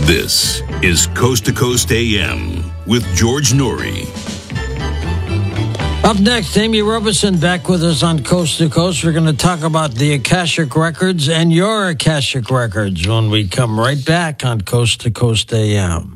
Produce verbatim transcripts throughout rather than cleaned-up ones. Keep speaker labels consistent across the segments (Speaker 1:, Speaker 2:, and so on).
Speaker 1: This is Coast to Coast A M with George Noory.
Speaker 2: Up next, Amy Robeson back with us on Coast to Coast. We're going to talk about the Akashic Records and your Akashic Records when we come right back on Coast to Coast A M.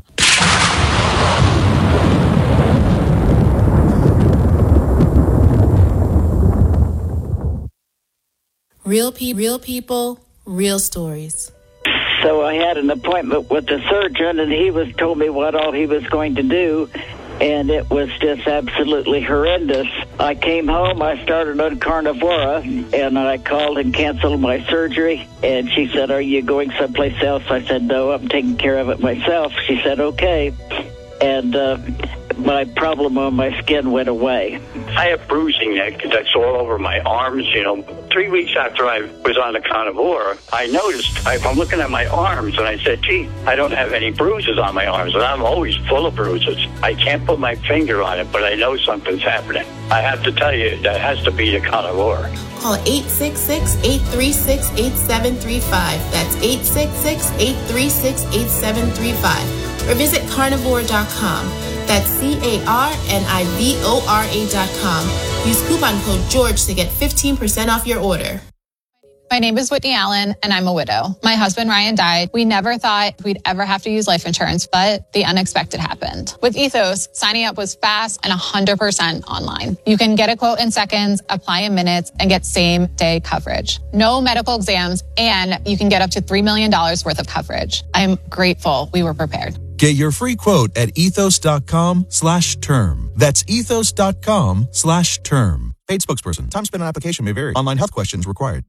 Speaker 3: Real, pe- real people, real stories.
Speaker 4: So I had an appointment with the surgeon, and he was told me what all he was going to do, and it was just absolutely horrendous. I came home, I started on Carnivora, and I called and canceled my surgery, and she said, "Are you going someplace else?" I said, "No, I'm taking care of it myself." She said, "Okay," and uh, my problem on my skin went away.
Speaker 5: I have bruising neck that's all over my arms, you know. Three weeks after I was on the Carnivora, I noticed, I, I'm looking at my arms, and I said, gee, I don't have any bruises on my arms, and I'm always full of bruises. I can't put my finger on it, but I know something's happening. I have to tell you, that has to be the Carnivora.
Speaker 3: Call eight six six, eight three six, eight seven three five. That's eight six six, eight three six, eight seven three five. Or visit carnivore dot com. That's C A R N I V O R A dot com. Use coupon code George to get fifteen percent off your order.
Speaker 6: My name is Whitney Allen, and I'm a widow. My husband, Ryan, died. We never thought we'd ever have to use life insurance, but the unexpected happened. With Ethos, signing up was fast and one hundred percent online. You can get a quote in seconds, apply in minutes, and get same-day coverage. No medical exams, and you can get up to three million dollars worth of coverage. I'm grateful we were prepared.
Speaker 7: Get your free quote at ethos.com slash term. That's ethos.com slash term. Paid spokesperson. Time spent on application may vary. Online health questions required.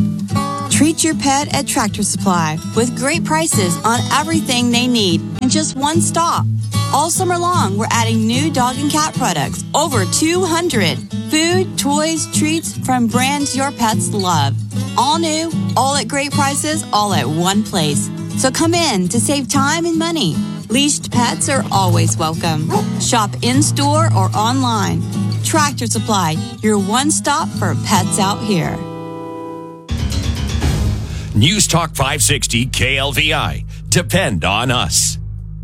Speaker 8: Treat your pet at Tractor Supply with great prices on everything they need in just one stop. All summer long, we're adding new dog and cat products, over two hundred. Food, toys, treats from brands your pets love. All new, all at great prices, all at one place. So come in to save time and money. Leashed pets are always welcome. Shop in-store or online. Tractor Supply, your one stop for pets out here.
Speaker 9: News Talk five sixty K L V I. Depend on us.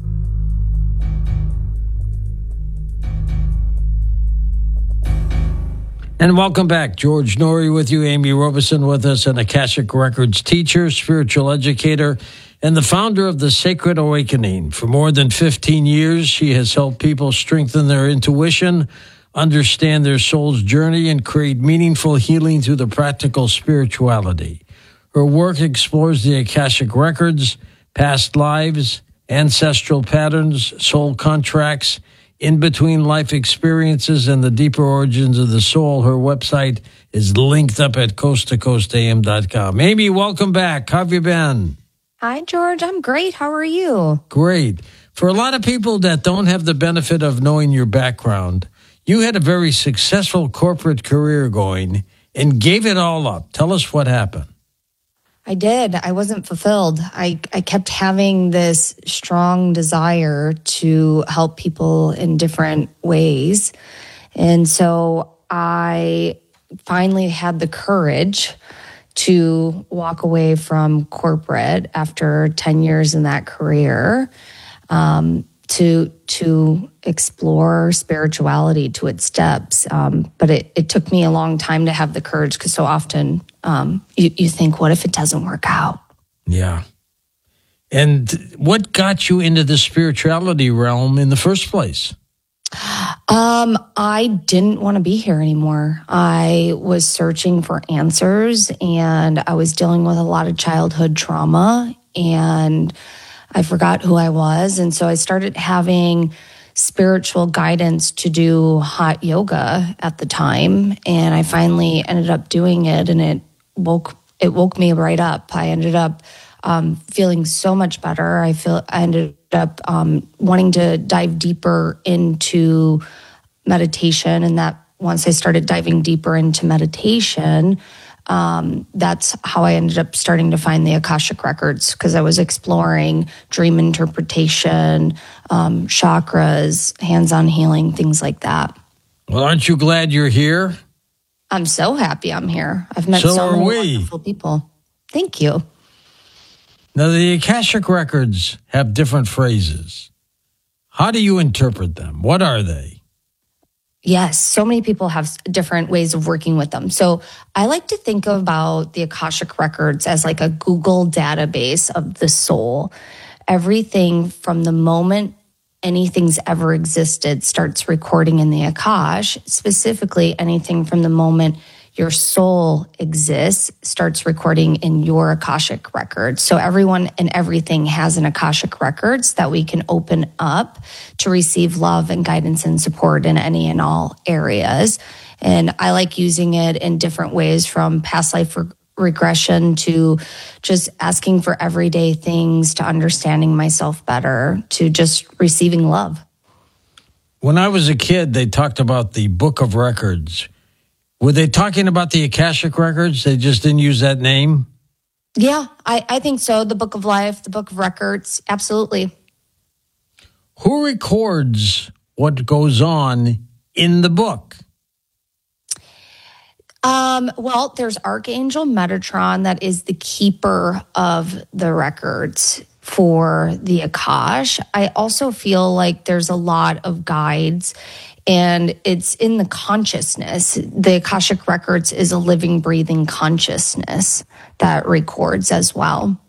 Speaker 2: And welcome back. George Noory with you, Amy Robeson with us, an Akashic Records teacher, spiritual educator, and the founder of the Sacred Awakening. For more than fifteen years, she has helped people strengthen their intuition, understand their soul's journey, and create meaningful healing through the practical spirituality. Her work explores the Akashic Records, past lives, ancestral patterns, soul contracts, in-between life experiences, and the deeper origins of the soul. Her website is linked up at coast to coast a m dot com. Amy, welcome back. How have you been?
Speaker 10: Hi, George. I'm great. How are you?
Speaker 2: Great. For a lot of people that don't have the benefit of knowing your background, you had a very successful corporate career going and gave it all up. Tell us what happened.
Speaker 10: I did. I wasn't fulfilled. I, I kept having this strong desire to help people in different ways. And so I finally had the courage to walk away from corporate after ten years in that career, um, to to explore spirituality to its depths. Um, but it, it took me a long time to have the courage, because so often um, you, you think, what if it doesn't work out?
Speaker 2: Yeah. And what got you into the spirituality realm in the first place?
Speaker 10: Um, I didn't want to be here anymore. I was searching for answers, and I was dealing with a lot of childhood trauma, and I forgot who I was. And so I started having spiritual guidance to do hot yoga at the time. And I finally ended up doing it, and it woke, it woke me right up. I ended up um, feeling so much better. I feel, I ended up um, wanting to dive deeper into meditation. And that once I started diving deeper into meditation, Um, that's how I ended up starting to find the Akashic Records, because I was exploring dream interpretation, um, chakras, hands-on healing, things like that.
Speaker 2: Well, aren't you glad you're here?
Speaker 10: I'm so happy I'm here. I've met
Speaker 2: so,
Speaker 10: so
Speaker 2: are
Speaker 10: many
Speaker 2: we.
Speaker 10: wonderful people. Thank you.
Speaker 2: Now, the Akashic Records have different phrases. How do you interpret them? What are they?
Speaker 10: Yes, so many people have different ways of working with them. So I like to think about the Akashic Records as like a Google database of the soul. Everything from the moment anything's ever existed starts recording in the Akash, specifically anything from the moment your soul exists starts recording in your Akashic Records. So everyone and everything has an Akashic Records that we can open up to receive love and guidance and support in any and all areas. And I like using it in different ways, from past life re- regression to just asking for everyday things, to understanding myself better, to just receiving love.
Speaker 2: When I was a kid, they talked about the Book of Records. Were they talking about the Akashic Records? They just didn't use that name?
Speaker 10: Yeah, I, I think so. The Book of Life, the Book of Records, absolutely.
Speaker 2: Who records what goes on in the book?
Speaker 10: Um, well, there's Archangel Metatron, that is the keeper of the records for the Akash. I also feel like there's a lot of guides, and it's in the consciousness. The Akashic Records is a living, breathing consciousness that records as well.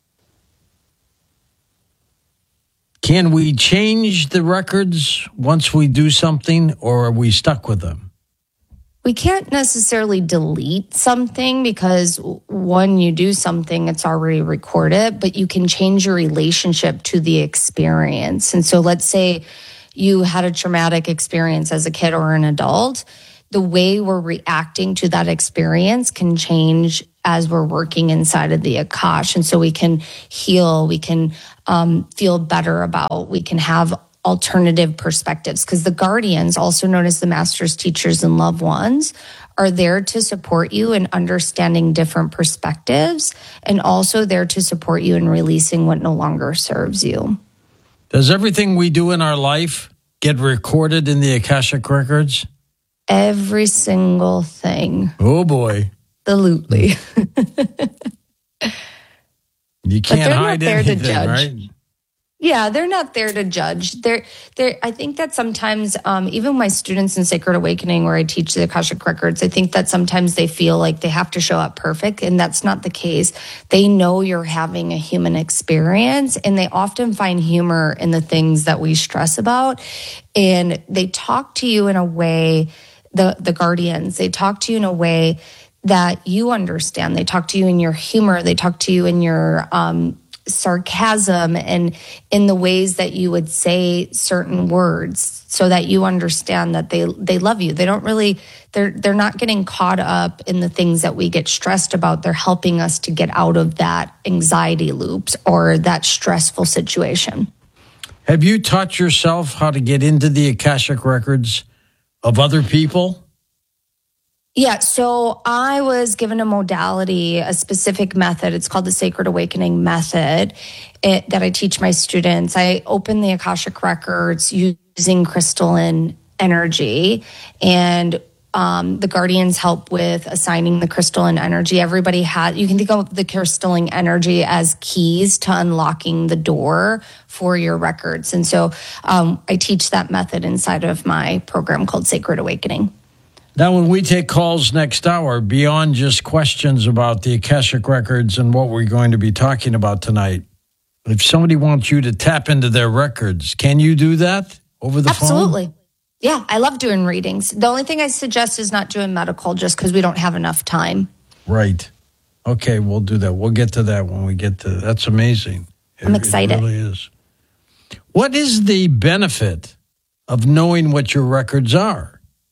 Speaker 2: Can we change the records once we do something, or are we stuck with them?
Speaker 10: We can't necessarily delete something, because when you do something, it's already recorded, but you can change your relationship to the experience. And so let's say you had a traumatic experience as a kid or an adult. The way we're reacting to that experience can change as we're working inside of the Akash. And so we can heal, we can um, feel better about, we can have alternative perspectives, because the guardians, also known as the masters, teachers, and loved ones, are there to support you in understanding different perspectives, and also there to support you in releasing what no longer serves you.
Speaker 2: Does everything we do in our life get recorded in the Akashic Records?
Speaker 10: Every single thing.
Speaker 2: Oh, boy.
Speaker 10: Absolutely.
Speaker 2: You can't hide anything,
Speaker 10: to judge.
Speaker 2: Right?
Speaker 10: Yeah, they're not there to judge. They're, they're, I think that sometimes, um, even my students in Sacred Awakening, where I teach the Akashic Records, I think that sometimes they feel like they have to show up perfect, and that's not the case. They know you're having a human experience, and they often find humor in the things that we stress about. And they talk to you in a way, the, the guardians, they talk to you in a way that you understand. They talk to you in your humor. They talk to you in your, um, sarcasm, and in the ways that you would say certain words, so that you understand that they they love you. They don't really, they're they're not getting caught up in the things that we get stressed about. They're helping us to get out of that anxiety loops or that stressful situation.
Speaker 2: Have you taught yourself how to get into the Akashic Records of other people?
Speaker 10: Yeah, so I was given a modality, a specific method. It's called the Sacred Awakening Method, it, that I teach my students. I open the Akashic Records using crystalline energy, and um, the guardians help with assigning the crystalline energy. Everybody has, you can think of the crystalline energy as keys to unlocking the door for your records. And so um, I teach that method inside of my program called Sacred Awakening.
Speaker 2: Now, when we take calls next hour, beyond just questions about the Akashic Records and what we're going to be talking about tonight, if somebody wants you to tap into their records, can you do that over the
Speaker 10: Absolutely.
Speaker 2: phone?
Speaker 10: Absolutely. Yeah, I love doing readings. The only thing I suggest is not doing medical, just because we don't have enough time.
Speaker 2: Right. Okay, we'll do that. We'll get to that when we get to that. That's amazing. It,
Speaker 10: I'm excited.
Speaker 2: It really is. What is the benefit of knowing what your records are?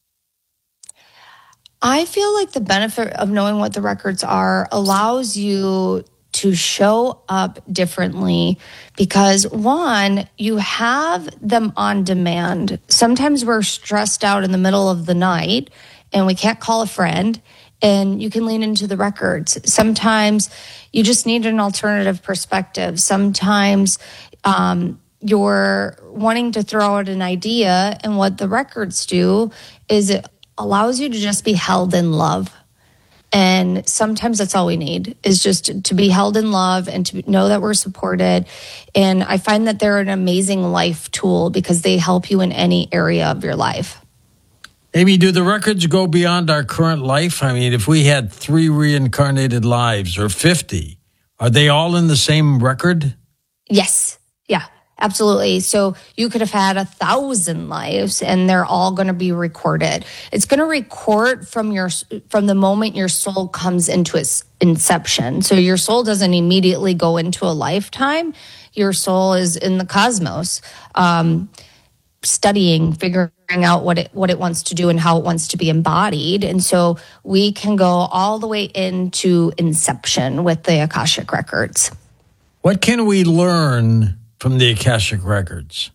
Speaker 10: I feel like the benefit of knowing what the records are allows you to show up differently, because one, you have them on demand. Sometimes we're stressed out in the middle of the night and we can't call a friend, and you can lean into the records. Sometimes you just need an alternative perspective. Sometimes um, you're wanting to throw out an idea, and what the records do is it allows you to just be held in love. And sometimes that's all we need, is just to be held in love and to know that we're supported. And I find that they're an amazing life tool because they help you in any area of your life.
Speaker 2: Amy, do the records go beyond our current life? I mean, if we had three reincarnated lives or fifty, are they all in the same record?
Speaker 10: Yes. Yeah, absolutely. So you could have had a thousand lives and they're all going to be recorded. It's going to record from your from the moment your soul comes into its inception. So your soul doesn't immediately go into a lifetime. Your soul is in the cosmos, um, studying, figuring out what it what it wants to do and how it wants to be embodied. And so we can go all the way into inception with the Akashic Records.
Speaker 2: What can we learn from the Akashic Records?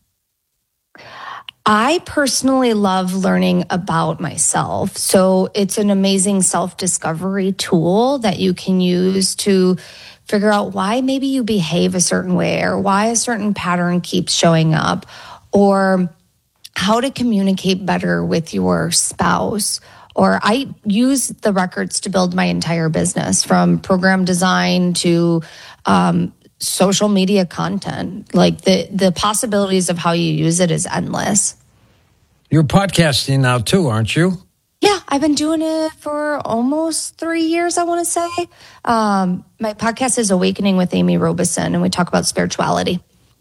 Speaker 10: I personally love learning about myself. So it's an amazing self-discovery tool that you can use to figure out why maybe you behave a certain way or why a certain pattern keeps showing up, or how to communicate better with your spouse. Or I use the records to build my entire business, from program design to um, social media content. Like the, the possibilities of how you use it is endless.
Speaker 2: You're podcasting now too, aren't you?
Speaker 10: Yeah, I've been doing it for almost three years, I want to say. Um, my podcast is Awakening with Amy Robeson, and we talk about spirituality.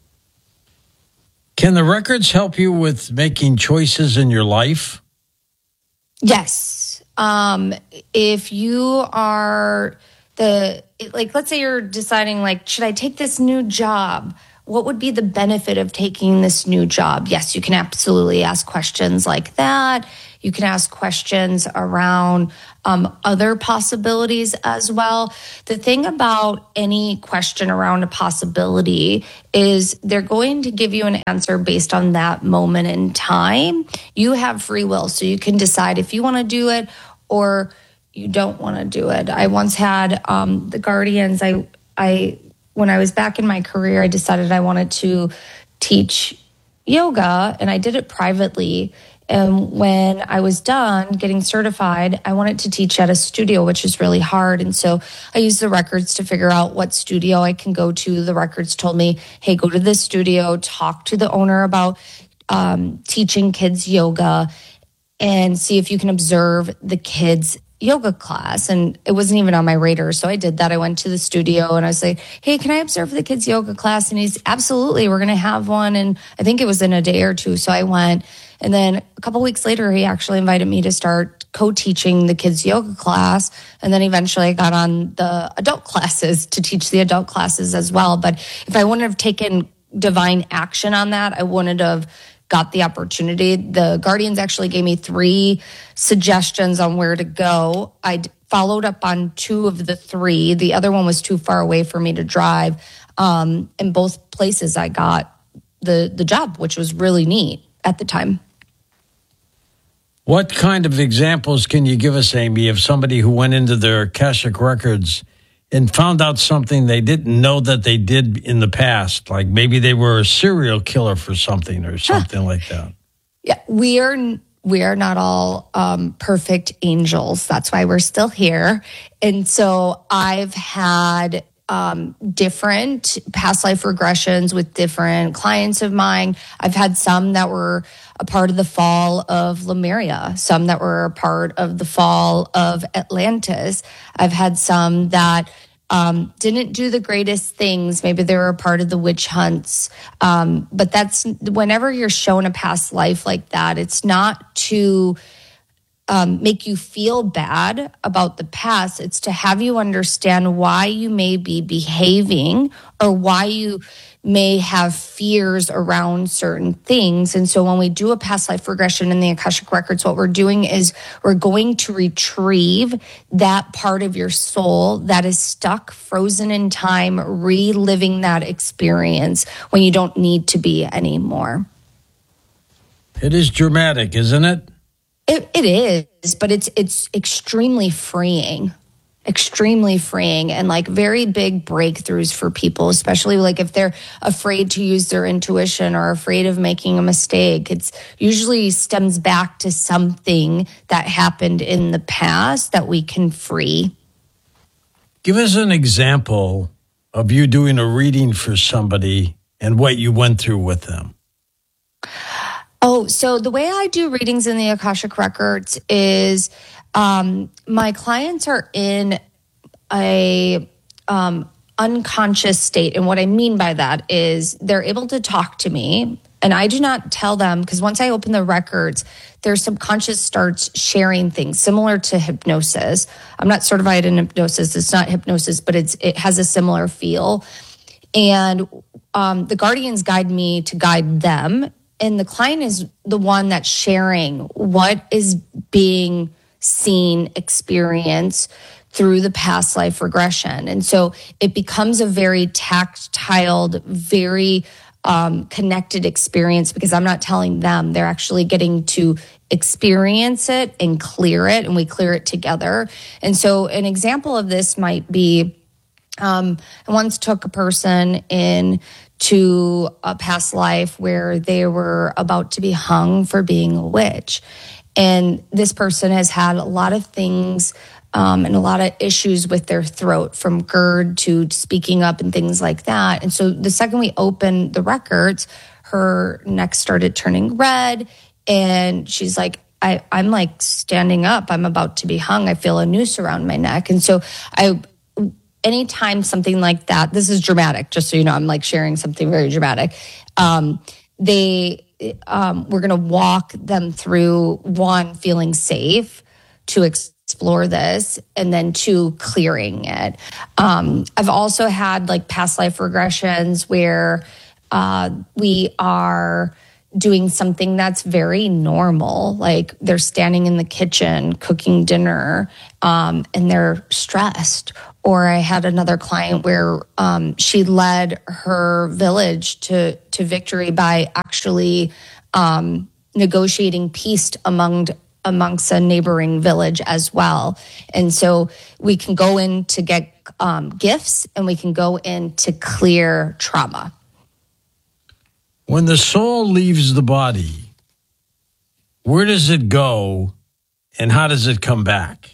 Speaker 2: Can the records help you with making choices in your life?
Speaker 10: Yes. Um, if you are the, like, let's say you're deciding, like, should I take this new job? What would be the benefit of taking this new job? Yes, you can absolutely ask questions like that. You can ask questions around um, other possibilities as well. The thing about any question around a possibility is they're going to give you an answer based on that moment in time. You have free will, so you can decide if you want to do it or you don't want to do it. I once had um, the Guardians. I, I, when I was back in my career, I decided I wanted to teach yoga, and I did it privately. And when I was done getting certified, I wanted to teach at a studio, which is really hard. And so I used the records to figure out what studio I can go to. The records told me, hey, go to this studio, talk to the owner about um, teaching kids yoga, and see if you can observe the kids' yoga class. And it wasn't even on my radar. So I did that. I went to the studio and I was like, hey, can I observe the kids' yoga class? And he's, absolutely, we're going to have one. And I think it was in a day or two. So I went. And then a couple weeks later, he actually invited me to start co-teaching the kids' yoga class. And then eventually I got on the adult classes to teach the adult classes as well. But if I wouldn't have taken divine action on that, I wouldn't have got the opportunity. The Guardians actually gave me three suggestions on where to go. I followed up on two of the three. The other one was too far away for me to drive. Um, in both places, I got the, the job, which was really neat at the time.
Speaker 2: What kind of examples can you give us, Amy, of somebody who went into their Akashic Records and found out something they didn't know that they did in the past? Like maybe they were a serial killer for something or something huh. like that.
Speaker 10: Yeah, we are we are not all um, perfect angels. That's why we're still here. And so I've had um, different past life regressions with different clients of mine. I've had some that were a part of the fall of Lemuria, some that were a part of the fall of Atlantis. I've had some that um, didn't do the greatest things. Maybe they were a part of the witch hunts. Um, but that's whenever you're shown a past life like that, it's not to um, make you feel bad about the past. It's to have you understand why you may be behaving or why you may have fears around certain things. And so when we do a past life regression in the Akashic Records, what we're doing is we're going to retrieve that part of your soul that is stuck, frozen in time, reliving that experience when you don't need to be anymore.
Speaker 2: It is dramatic, isn't it?
Speaker 10: It, it is, but it's it's extremely freeing. extremely freeing and like very big breakthroughs for people, especially like if they're afraid to use their intuition or afraid of making a mistake. It's usually stems back to something that happened in the past that we can free.
Speaker 2: Give us an example of you doing a reading for somebody and what you went through with them.
Speaker 10: Oh, so the way I do readings in the Akashic Records is um, my clients are in a um, unconscious state. And what I mean by that is they're able to talk to me. And I do not tell them, because once I open the records, their subconscious starts sharing things similar to hypnosis. I'm not certified in hypnosis. It's not hypnosis, but it's it has a similar feel. And um, the guardians guide me to guide them. And the client is the one that's sharing what is being seen, experienced through the past life regression. And so it becomes a very tactile, very um, connected experience because I'm not telling them. They're actually getting to experience it and clear it, and we clear it together. And so an example of this might be, um, I once took a person in to a past life where they were about to be hung for being a witch. And this person has had a lot of things um, and a lot of issues with their throat, from GERD to speaking up and things like that. And so the second we opened the records, her neck started turning red. And she's like, I, I'm like standing up. I'm about to be hung. I feel a noose around my neck. And so I... anytime something like that, this is dramatic, just so you know, I'm like sharing something very dramatic. Um, they, um, we're going to walk them through, one, feeling safe to explore this, and then two, clearing it. Um, I've also had like past life regressions where uh, we are doing something that's very normal, like they're standing in the kitchen cooking dinner um, and they're stressed. Or I had another client where um, she led her village to, to victory by actually um, negotiating peace among amongst a neighboring village as well. And so we can go in to get um, gifts, and we can go in to clear trauma.
Speaker 2: When the soul leaves the body, where does it go and how does it come back?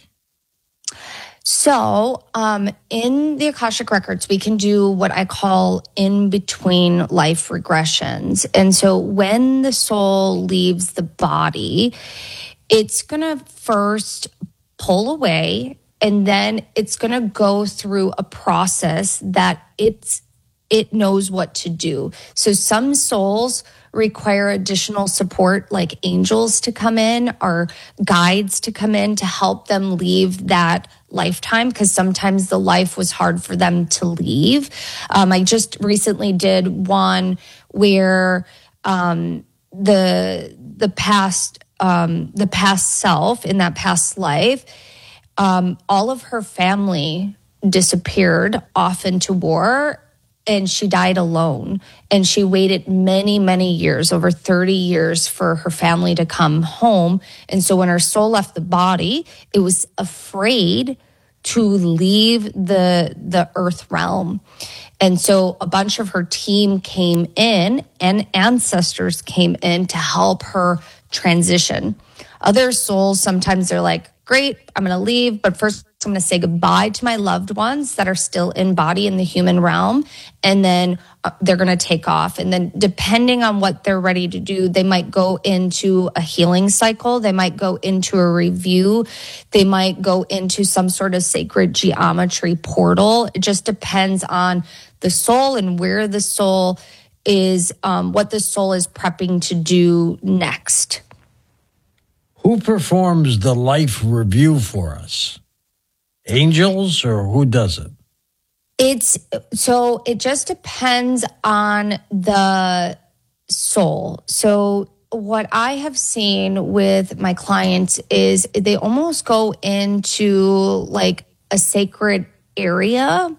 Speaker 10: So um, in the Akashic Records, we can do what I call in-between life regressions. And so when the soul leaves the body, it's going to first pull away, and then it's going to go through a process that it's it knows what to do. So some souls require additional support, like angels to come in or guides to come in to help them leave that lifetime, because sometimes the life was hard for them to leave. Um, I just recently did one where um, the the past um, the past self in that past life, um, all of her family disappeared off into war. And she died alone. And she waited many, many years, over thirty years, for her family to come home. And so when her soul left the body, it was afraid to leave the, the earth realm. And so a bunch of her team came in, and ancestors came in to help her transition. Other souls, sometimes they're like, great, I'm going to leave, but first I'm going to say goodbye to my loved ones that are still in body in the human realm, and then uh, they're going to take off. And then depending on what they're ready to do, they might go into a healing cycle. They might go into a review. They might go into some sort of sacred geometry portal. It just depends on the soul and where the soul is, um, what the soul is prepping to do next.
Speaker 2: Who performs the life review for us? Angels, or who does it?
Speaker 10: It's so it just depends on the soul. So what I have seen with my clients is they almost go into like a sacred area,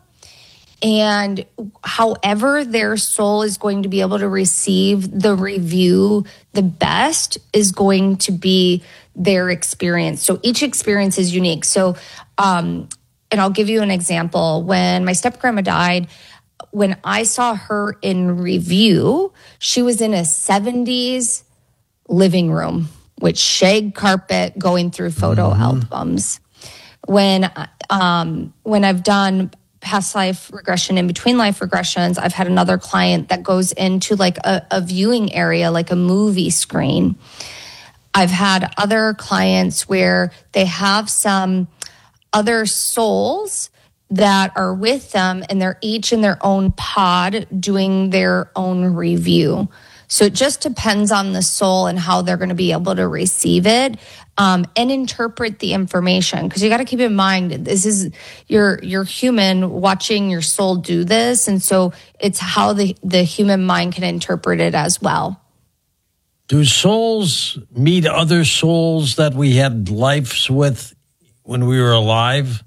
Speaker 10: and however their soul is going to be able to receive the review the best is going to be their experience. So each experience is unique. So um, and I'll give you an example. When my step-grandma died, when I saw her in review, she was in a seventies living room with shag carpet going through photo mm-hmm. albums. When um, when I've done past life regression and between life regressions, I've had another client that goes into like a, a viewing area, like a movie screen. I've had other clients where they have some other souls that are with them, and they're each in their own pod doing their own review. So it just depends on the soul and how they're going to be able to receive it um, and interpret the information. Because you got to keep in mind, this is you're you're human watching your soul do this, and so it's how the the human mind can interpret it as well.
Speaker 2: Do souls meet other souls that we had lives with when we were alive?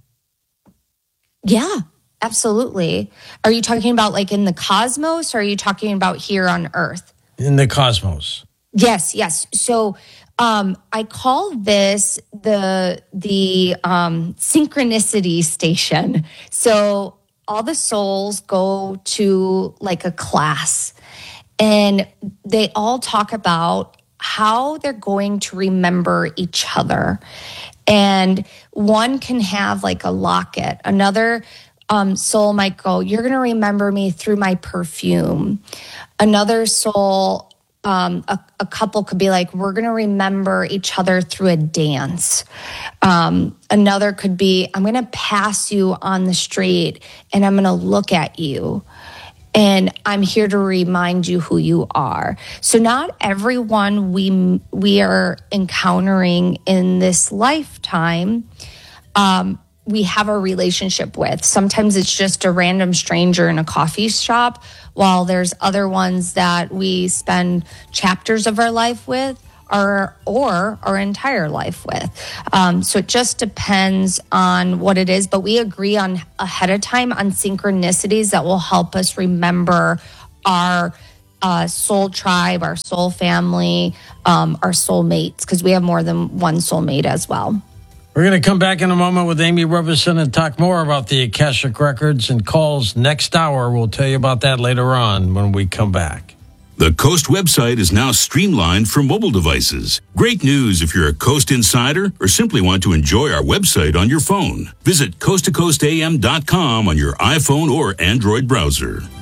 Speaker 10: Yeah, absolutely. Are you talking about like in the cosmos, or are you talking about here on Earth?
Speaker 2: In the cosmos.
Speaker 10: Yes, yes. So um, I call this the the um, synchronicity station. So all the souls go to like a class, and they all talk about how they're going to remember each other. And one can have like a locket. Another um, soul might go, you're going to remember me through my perfume. Another soul, um, a, a couple could be like, we're going to remember each other through a dance. Um, another could be, I'm going to pass you on the street and I'm going to look at you. And I'm here to remind you who you are. So not everyone we we are encountering in this lifetime, um, we have a relationship with. Sometimes it's just a random stranger in a coffee shop, while there's other ones that we spend chapters of our life with, or or our entire life with. Um, so it just depends on what it is, but we agree on ahead of time on synchronicities that will help us remember our uh, soul tribe, our soul family, um, our soul mates, because we have more than one soulmate as well.
Speaker 2: We're going to come back in a moment with Amy Roberson and talk more about the Akashic Records and calls next hour. We'll tell you about that later on when we come back.
Speaker 1: The Coast website is now streamlined for mobile devices. Great news if you're a Coast insider or simply want to enjoy our website on your phone. Visit coast to coast a m dot com on your iPhone or Android browser.